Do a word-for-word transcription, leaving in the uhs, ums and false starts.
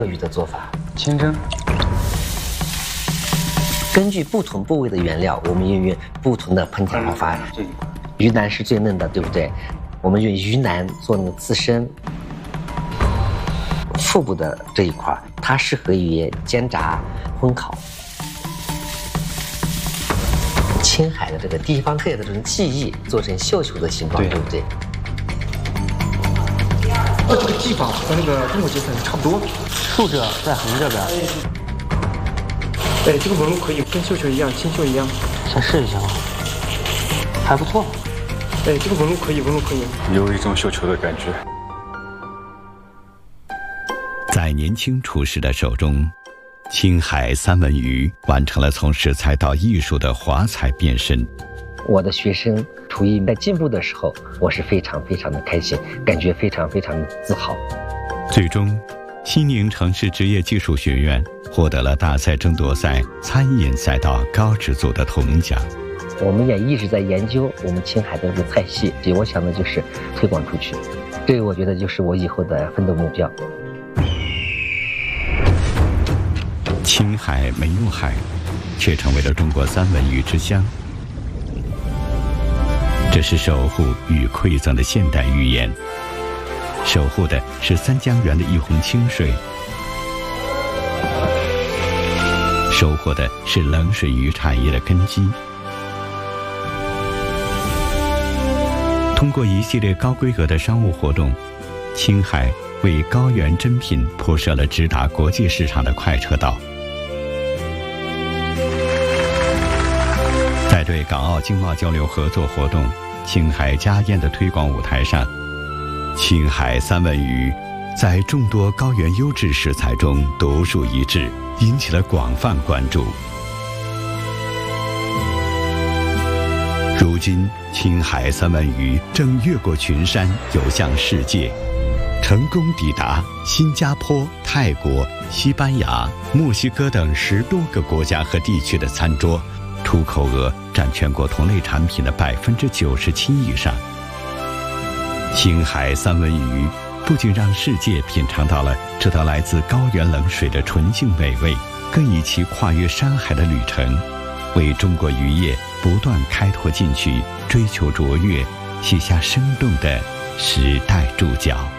鱼的做法， 清蒸。 根据不同部位的原料，我们运用不同的烹调方法。鱼腩是最嫩的，对不对？我们用鱼腩做那个刺身。腹部的这一块，它适合于煎炸、烘烤。青海的这个地方特有的这种技艺，做成绣球的形状， 对, 对不对？ 这个技法和那个中国结粉差不多， 竖着再横着呗。 哎，这个纹路可以跟绣球一样，清绣一样。 先试一下吧，还不错。 哎，这个纹路可以，纹路可以， 有一种绣球的感觉。 在年轻厨师的手中，青海三文鱼完成了从食材到艺术的华彩变身。 我的学生厨艺在进步的时候，我是非常非常的开心，感觉非常非常的自豪。 最终，西宁城市职业技术学院获得了大赛争夺赛餐饮赛道高职组的铜奖。 我们也一直在研究我们青海的这个菜系，我想的就是推广出去，这个我觉得就是我以后的奋斗目标。 青海没有海，却成为了中国三文鱼之乡。这是守护与馈赠的现代寓言，守护的是三江源的一泓清水，收获的是冷水鱼产业的根基。通过一系列高规格的商务活动，青海为高原珍品铺设了直达国际市场的快车道。在对港澳经贸交流合作活动青海家宴的推广舞台上，青海三文鱼在众多高原优质食材中独树一帜，引起了广泛关注。如今，青海三文鱼正越过群山，游向世界，成功抵达新加坡、泰国、西班牙、墨西哥等十多个国家和地区的餐桌，出口额占全国同类产品的百分之九十七以上。青海三文鱼不仅让世界品尝到了这道来自高原冷水的纯净美味，更以其跨越山海的旅程，为中国渔业不断开拓禁区、追求卓越，写下生动的时代注脚。